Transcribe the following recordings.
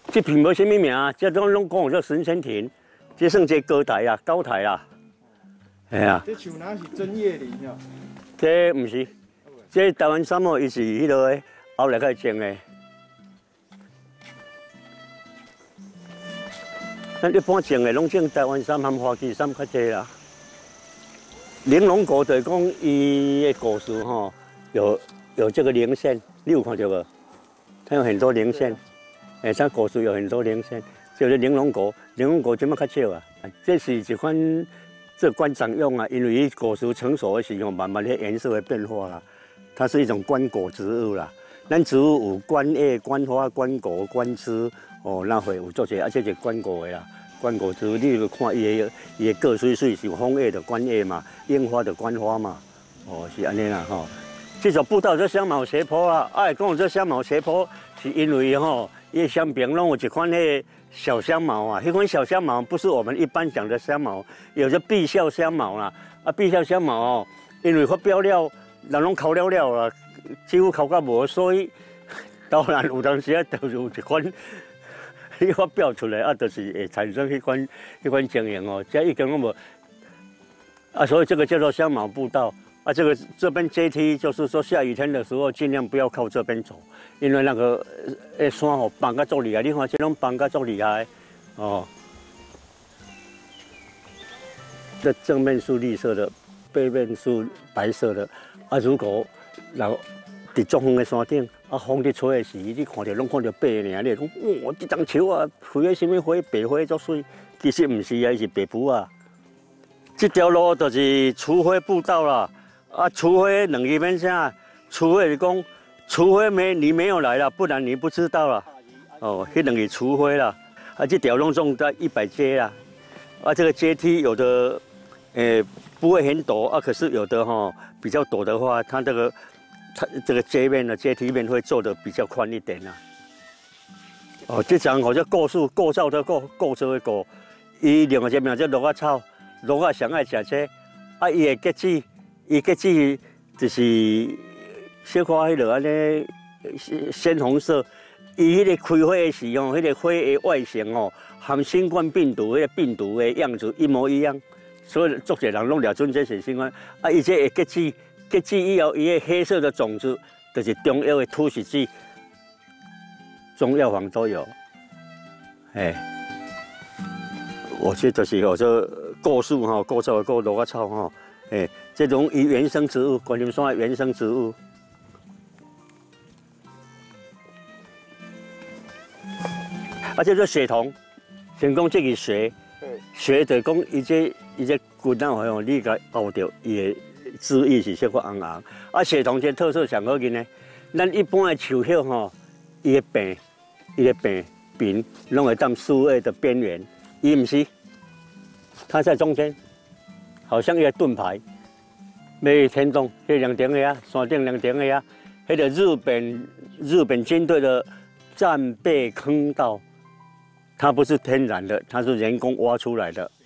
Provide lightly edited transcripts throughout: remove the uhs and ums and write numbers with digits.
这片无什么名，这拢讲做神仙亭，这算一个高台啦，高台啦。哎呀， 这树哪是针叶林哦？ 这唔是，这台湾杉哦，伊是迄落个后来开种的。咱一般种的拢种台湾杉和花旗杉较济啦。玲珑果就是讲伊的果实吼，有这个零线，你有看到无？它有很多零线，它果实有很多零线，就是玲珑果。玲珑果怎么较少啊？这是一款这观赏用啊，因为果实成熟的时候，慢慢的颜色会变化啦。它是一种观果植物啦。咱植物有观叶、观花、观果、观枝，哦，那会有做些，而且是观果的啦。观果植物，你就看伊的个水是有枫叶的观叶嘛，樱花的观花嘛，哦，是安尼啦吼。这条步道这香茅斜坡啊，讲这香茅斜坡，是因为吼，伊香边拢有一款那小香茅啊，迄款小香茅不是我们一般讲的香茅，有着碧效香茅啦，碧效香茅哦，因为发表了，人拢烤了啦，几乎烤到无，所以当然有当时就有一款。伊发表出来就是会产生迄款经营哦，这一根拢无所以这个叫做香茅步道这边阶梯就是说下雨天的时候尽量不要靠这边走，因为那个山哦绑甲足厉害，你看这种绑甲足厉害哦。这正面是绿色的，背面是白色的如果然后伫足远的山顶。风伫吹的时，你看到拢看到白尔，你讲哇，这丛树啊，开个什么花？白花足水，其实唔是啊，是白蒲啊。这条路就是除灰步道啦。除灰两个面啥？除灰是讲，除灰你没有来了，不然你不知道啦。哦，迄两个除灰啦。这条路总在100阶啦。这个阶梯有的，不会很陡可是有的比较陡的话，它这个阶面的阶梯面会做的比较宽一点这张好像构造的构造的果，伊另外一个名叫鹿仔草，鹿仔上爱食这，伊的结子，就是小可迄落安尼鲜红色，伊迄个开花的时迄个花的外形含新冠病毒迄个病毒的样子一模一样，所以足侪人拢了准这是新冠，伊这个结子以后，伊个黑色的种子就是中药的突袭剂，中药房都有。我这就是这构树构造的构鹿仔草这种以原生植物，观音山的原生植物。这个血桐，先讲这个血就是讲伊这骨头你甲凹掉伊的。枝叶是小可红红，血桐这特色上好见呢。咱一般的树叶伊的柄拢会当树叶的边缘，伊唔是，它在中间，好像一个盾牌。每天洞，迄两顶的山顶两顶的迄个日本军队的战备坑道，它不是天然的，它是人工挖出来的。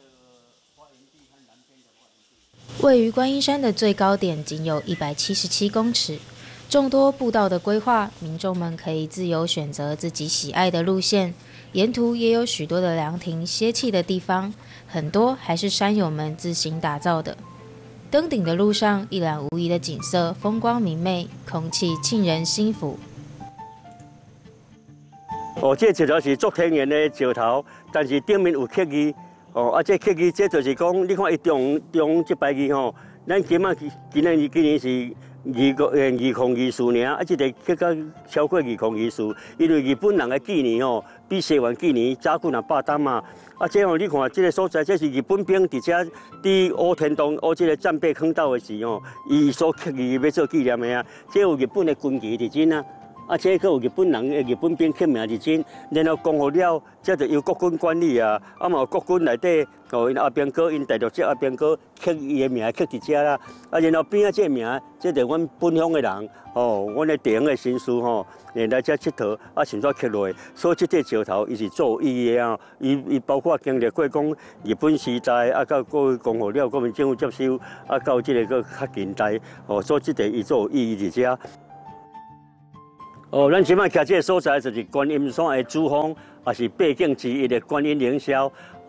位于观音山的最高点仅有177公尺，众多步道的规划，民众们可以自由选择自己喜爱的路线，沿途也有许多的凉亭歇憩的地方，很多还是山友们自行打造的。登顶的路上，一览无遗的景色，风光明媚，空气沁人心腑。 这石头是足天然的石头，但是顶面有刻字。这刻字，这就是讲，你看伊中这排字咱今年是2024年，这个刻到超过2024，因为日本人的纪年比西元纪年早几100担嘛。这你看这个所在，这是日本兵伫遮伫乌天洞这个战备坑道的时伊所刻字要做纪念的这有日本的军旗伫真这个有日本人日本兵刻名伫真，然后讲好了，这就由国军管理嘛有国军内底因阿兵哥因第六节阿兵哥刻伊的名刻伫遮啦，然后边这个名，这就阮本乡的人阮的地方的神师来这佚佗甚至刻落，所以这块石头伊是做有意义的伊包括经历过讲日本时代到过讲好了国民政府接收到这个较近代所以这个伊做有意义伫遮。 哦，咱即摆徛这个所在就是观音山的主峰，也是八景之一的观音凌霄。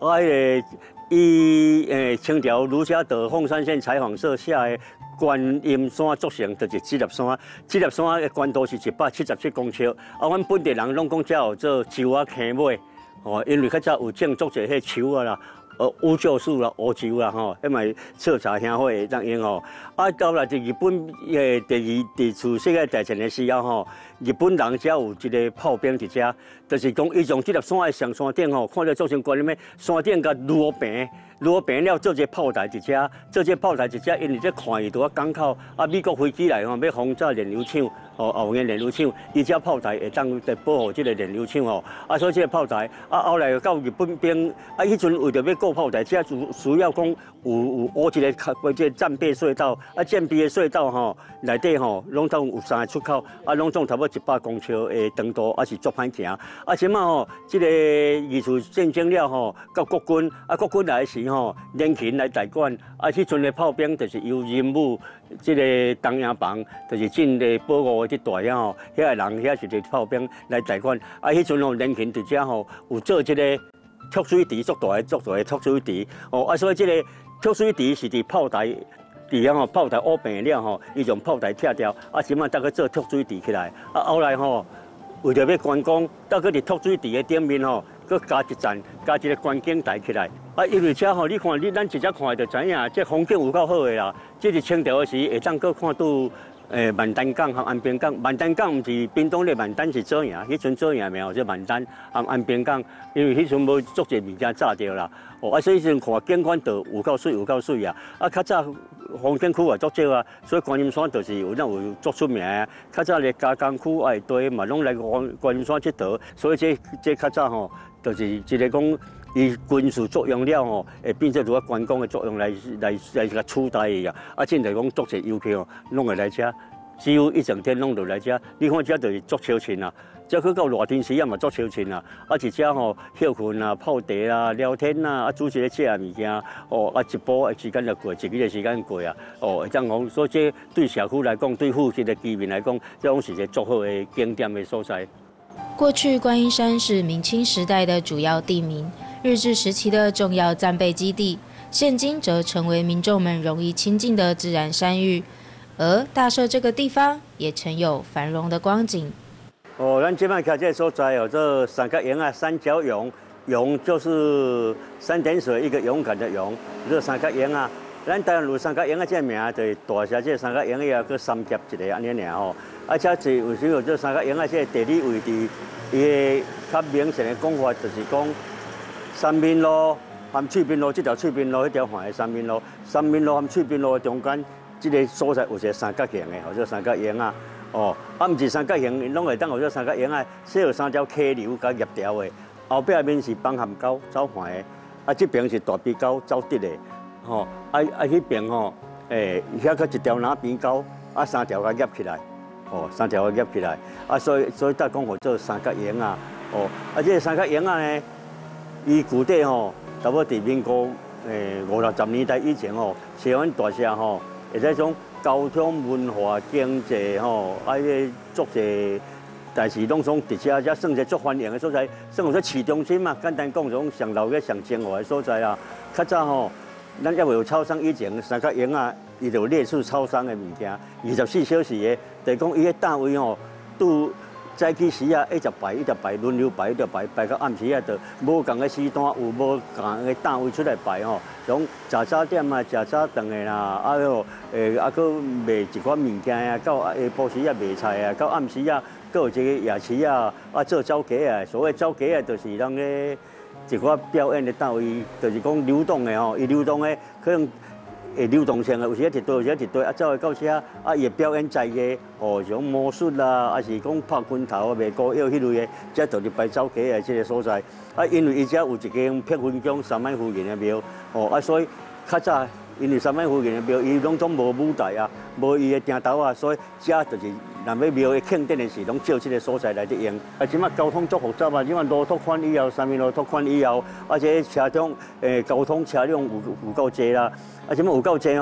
以清朝儒家的凤山县采访社写的观音山组成，就是这粒山。这粒山的高度是177公尺。阮本地人拢讲叫有做树啊坑尾，因为较早有种足侪迄树啊啦。乌桕树啦、乌桕啦，迄嘛彻查乡会会当用吼。到来伫日本第次世界大战的时候日本人才有一个炮兵伫遮，就是讲伊从这粒山的上山顶看到造成观音的山顶甲路平。路平了，做一个炮台伫遮，做这炮台伫遮，因为这看伊伫港口，美国飞机来要轰炸燃油厂，后面燃油厂，伊只炮台会当来保护这个燃油厂所以这个炮台，后来到日本兵，迄阵为着要过炮台，只需要讲有一个这战备隧道，战备的隧道内底拢总有3个出口，拢总差不多100公尺的长度，是足歹行。即马这个二次战争了到国军，国军来时。联勤来代管，迄阵的炮兵就是由任务这个东营房，就是进的保护这大遐遐个人遐是个炮兵来代管。迄阵联勤伫遮有做这个拓水池，足大的拓水池。所以这个拓水池是伫炮台伫炮台乌平了伊从炮台拆掉，即马再去做拓水池起来。后来为着要观光，再去伫拓水池的顶面佮加一站，加一个观景台起来。因为遮你看咱直接看就知影，这风景有够好的啦。这是清朝的时，会当佮看到万丹港和安平港。万丹港毋是屏东的万丹是左营，迄阵左营没有这万丹和安平港，因为迄阵无足侪物件炸掉啦。所以迄阵看景观道有够水，有够水啊！较早风景区也足少啊，所以观音山就是有足出名啊。较早咧加工区也对嘛，拢来观音山佚佗，所以这较早就是一个讲。伊军事作用了会变做如果观光的作用来甲取代伊真来讲足侪游客拢会来遮，只有一整天拢就来遮。你看遮就是足超群啊，遮去到热天时也嘛足超群啊。一遮休困啊、泡茶啊、聊天啊、煮一个食物件一步的时间就过，一日的时间过会当讲，所以这对社区来讲，对附近的居民来讲，这种是一个足好的景点的所在。 过去观音山是明清时代的主要地名。日治时期的重要战备基地，现今则成为民众们容易亲近的自然山域。而大社这个地方也曾有繁荣的光景。 咱这摆徛这个所在有这三角岩三角涌，涌就是3点水一个勇敢的勇，这三角岩咱台湾有三角岩这名，就是大社这三角岩个三甲一个安尼尔这是有时候这三角岩这地理位置，伊个较明显的讲法就是讲。三民路含翠屏路，这条翠屏路，迄条环的三民路，三民路含翠屏路的中间，这个所在有一个三角形的，或者三角形毋是三角形，拢会当有这三角形设有3条溪流甲叶条的，后壁面是邦咸沟走环的，这边是大鼻沟走直的，迄边遐个一条南边沟，3条甲叶起来，3条甲叶起来，所以才讲叫做三角形这个三角形呢。伊具体差不多伫民国50-60年代以前台湾大社会使种交通、文化、经济迄足侪代志拢总伫遮算一个足繁荣的所在，算做市中心嘛。简单讲，种上闹热、上精华的所在啊。较早咱还未有超商以前，三角岩伊就列出超商的物件，24小时的，就是讲伊个单位拄。早起时一直排轮流排，排到暗时就无共个时段有无共个单位出来排像食早点食早顿的啦，佮卖一款物件到下晡时卖菜到暗时佮有一个夜市做走街所谓走街就是咱个一款表演的单位，就是讲流动的伊流动的可能。流动性有时一队，有时一队走来到遮伊会表演在个像魔术啦，还是讲拍拳头卖歌谣迄类的，这就是摆走街的这个所在。因为伊遮有一间碧云宫三万附近的庙，所以较早因为三万附近的庙，伊拢总无舞台无伊的顶头所以遮就是若要庙的庆典的时，拢照这个所在来伫用。即马交通足复杂即马路拓宽以后，三民路拓宽以后，这车中交通车辆有够多啦。即马有够济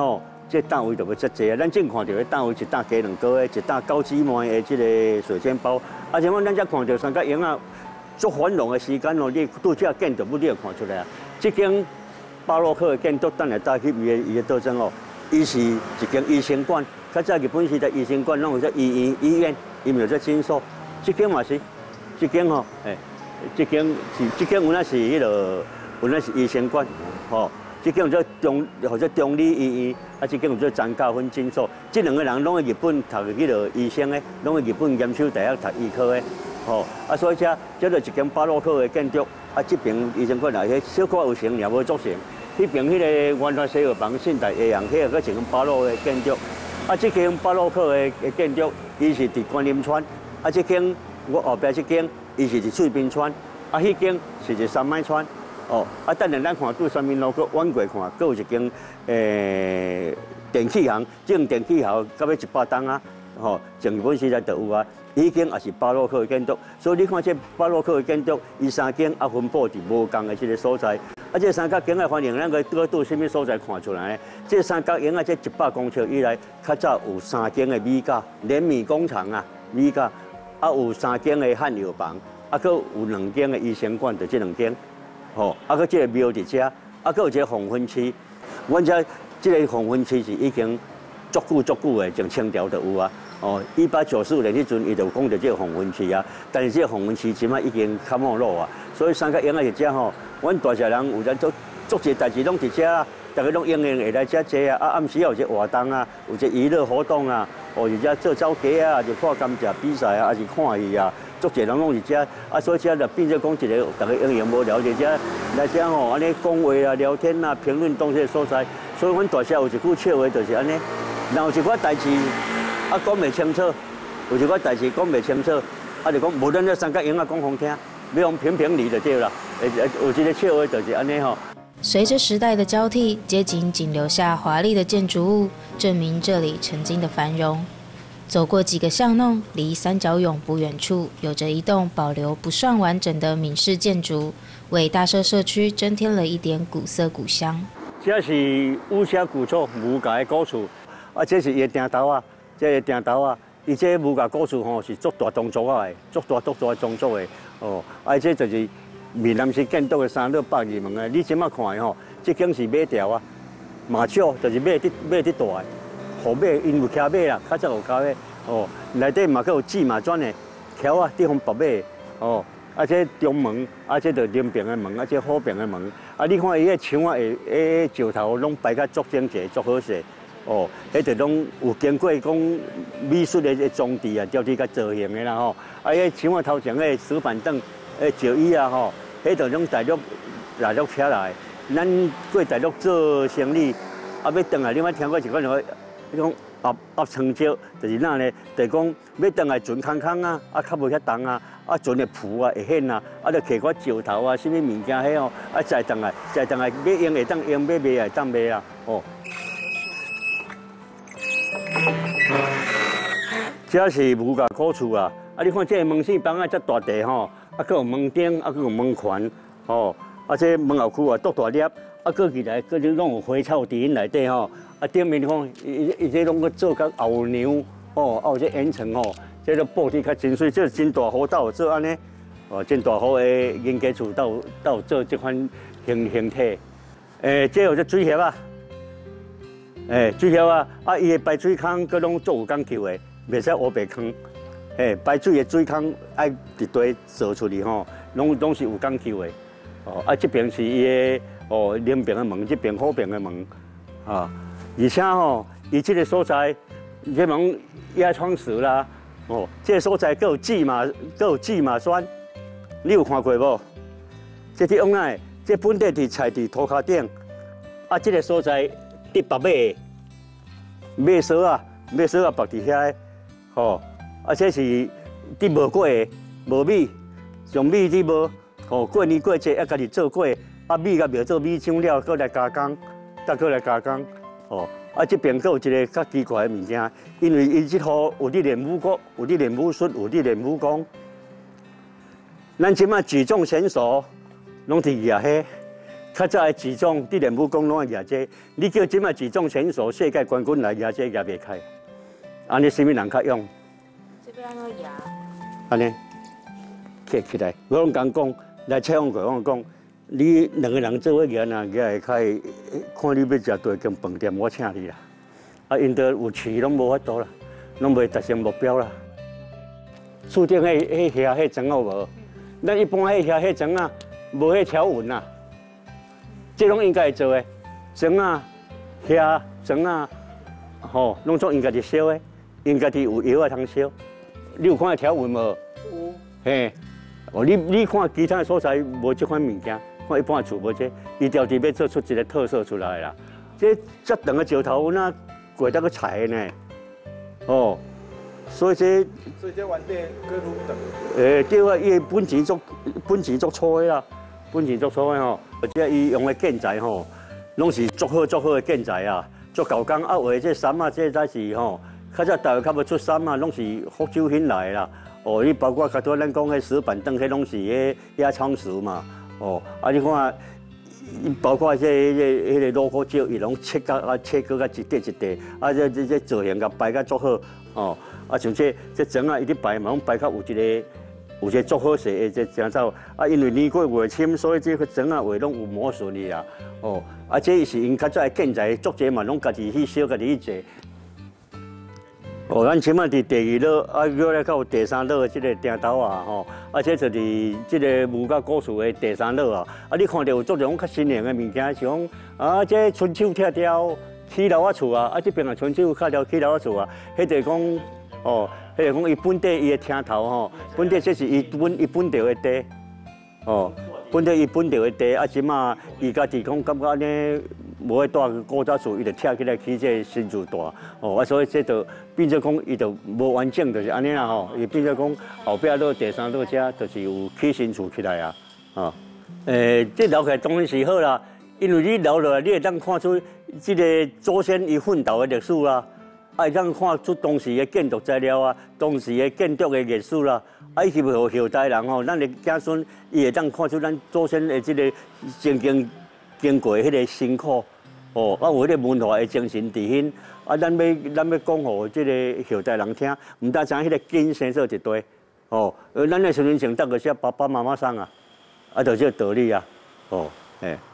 这单位就要遮济啊。咱正看到的单位一担加2个的，一担9姊妹的这个水煎包，啊，像咱遮看到三角营啊，足繁荣的时间哦，你拄只建筑物你就看出来啊。这间巴洛克的建筑，等下带去伊的倒装哦，伊是一间医生馆，较早日本时代医生馆拢有只医院，伊咪有只诊所，这间嘛是，这间吼，这间原来是原来是医生馆，吼。这间有做或者中理医院，啊，这间有做张家芬诊所。这2个人拢在日本读迄个医生的，拢在日本严守大学读医科的，吼。啊，所以这就一间巴洛克的建筑。啊，这边医生馆内迄小可有成，也无足成。迄边迄个原来西药房、现代下阳，迄个佫一间巴洛的建筑。啊，这间巴洛克的建筑，伊是伫观音川。啊，这间我后壁这间，伊是伫翠滨川。啊，迄间是伫三麦川。哦，啊，等下咱看对三面路，佮往过看，佮有一间电器行，这间电器行到要100栋啊，吼，从日本时代就有啊，已经也是巴洛克的建筑，所以你看这巴洛克的建筑，伊3间啊分布伫无同的这个所在，啊，这三角形的反应，咱个对什么所在看出来呢？这三角形啊，这100公尺以来，较早有3间的米甲联米工厂啊，米甲，啊有3间的汉药房，啊，佮有2间的医生馆，就这2间。吼，啊，佮即个庙伫遮，啊，佮有一个黄昏区。阮遮即个黄昏区是已经足久的，从清朝就有啊。哦，1895年迄阵，伊就讲着即个黄昏区啊。但是即个黄昏区即摆已经较没落啊。所以三角营啊，伫遮吼，阮大社人有咱足侪代志拢伫遮啊，大家拢应会来遮坐啊。啊，暗时有一个活动啊，有一个娱乐活动啊，哦，伫遮做走街啊，就看甘蔗比赛啊，还是看戏啊。足侪人拢伫遮，啊，所以遮就变做讲一个，大家永远无了解遮来遮吼，安尼讲话啊、聊天啊、评论东西所在。所以阮大社有一句笑话，就是安尼，然后有一寡代志啊讲袂清楚，有一寡代志讲袂清楚，啊就讲无咱这三角营啊讲好听，要用评理就对啦。有一个笑话就是安尼吼。 随着时代的交替，街景仅留下华丽的建筑物，证明这里曾经的繁荣。走过几个巷弄，离三角涌不远处，有着一栋保留不算完整的闽式建筑，为大社社区增添了一点古色古香。 这是五社古厝木架的古厝，啊，这是伊的顶头啊，这个顶头啊，伊这木架古厝吼是足大动作啊的，足大动作的，哦，啊，这就是闽南式建筑的三乐百二门啊。你即马看的吼，这间是马条啊，马少就是马伫大的。后尾因有骑马啦，较早有骑马，哦，内底嘛佫有纸嘛砖的条啊，地方绑马，哦，啊这中门，啊这就临边的门，啊这好边的门，啊你看伊个墙啊下石头拢摆甲足整齐，足好势，哦，迄就拢有经过讲美术的装置啊，雕刻甲造型的啦吼，啊迄墙啊头前个石板凳、石椅啊吼，迄就种大陆车来，咱过大陆做生意，啊要转来，你捌听过一款话？迄种压床石，就是哪呢？就是讲要转来船空空啊，啊较无遐重啊，啊船的浮啊会显啊，啊着摕块石头啊，什么物件迄哦，啊再转来要用会当用，要卖会当卖啊，哦。这是木架古厝啊，啊你看这个门四房啊，遮大地吼，啊佫有门顶，啊佫有门环，哦，啊这门后区啊，足大粒，啊佫起来，佫就拢有花草伫因内底吼。啊，顶面吼，伊这拢个做甲后娘哦，啊有这烟尘吼，这个布置较真水，这真大好斗做安尼，哦，真大好的人家厝斗做这款形体。这有这水叶啊，水叶啊，啊伊的排水孔佮拢做有讲究的，袂使乌白坑。排水的水孔爱伫地做出去吼，拢是有讲究的。哦，啊这边是伊的哦临边的门，这边好边的门，啊。而且吼，伊这个所在，这门野窗石啦，哦，这个所在佫有芝麻酸，你有看过无？这伫往哪？这本地伫菜地涂骹顶，啊，这个所在伫白马槽啊白伫遐个，吼，啊，这是伫无过的无米，用米伫无，吼，过年过节啊，家己做过，啊，米甲苗做米浆料，搁来加工，再搁来加工。哦，啊，这边佫有一个较奇怪的物件，因为伊这号有咧练武功，有咧练武术，有咧练武功。咱即马举重选手拢伫举迄， 较早的举重，伫练武功拢会举这，你叫即卖举重选手、世界冠军来举这举袂开。安尼什么人较勇？ 这边要压。 安尼，起来，我拢讲来采访过，我讲，你两个人做伙举呐，举会开，看你要食多间饭店，我请你啦。啊，因都有钱拢无法度啦，拢袂达成目标啦。厝顶迄遐迄层有无？咱一般迄层啊，无迄条纹啊，这拢应该会做的。层啊、遐层啊，吼，拢总应该是烧的，应该是有药啊通烧。你有看到条纹无？有。嘿，哦，你看其他的所在无这款物件，看一般的厝无这，伊条地要做出一个特色出来啦。这遮长的石头那过得个菜呢，哦，所以这原地搁愈长。 对啊，伊本钱足粗的啦，本钱足粗的吼，而且伊用的建材吼，拢是足好的建材啊，足够工啊，画这衫啊，这才是吼，较早台湾较要出衫啊，拢是福州兴来的啦。哦，你包括较多咱讲迄石板凳，迄拢是迄野仓石嘛。哦，啊你看，包括迄个螺壳石，伊拢切割啊一块一块，啊这造型甲摆甲足好。哦，啊像这层啊，伊咧摆嘛，拢摆较有一个足好势的这成走。啊，因为年过月深，所以这个层啊画拢有磨损的啦。哦，啊这是因较早的建材足济嘛，拢家己去烧，家己去做。哦，咱即摆伫第二楼，啊，过来到第三楼的即个顶头啊，吼，啊，这就是即个木甲古厝的第三楼啊。啊，你看到有足种较新颖的物件，像讲啊，这春秋拆掉起楼仔厝啊，啊，这边啊春秋拆掉起楼仔厝啊，迄就是讲，哦，迄就是讲伊本地伊的厅头吼，本地这是伊本地的地，哦，本地伊本地的地，啊，即摆伊家己讲感觉安尼。无迄大古早厝，伊就拆起来起这新厝大，哦，啊，所以这就变做讲，伊就无完整，就是安尼啦吼。伊变做讲后壁到第三楼遮，就是有起新厝起来啊，哦，这留起来当然是好啦，因为你留落来，你会当看出这个祖先伊奋斗的历史啦，啊，会当看出当时的建筑材料啊，当时的建筑的艺术啦，啊，以及后代人吼，咱的子孙伊会当看出咱祖先的这个经过迄个辛苦。哦，啊，有迄个文化的精神伫迄，啊，咱要讲互即个后代人听，毋但知影迄个根生做一堆，哦，咱的身份证得个是爸爸妈妈送啊，啊，就这个道理啊，哦，嘿。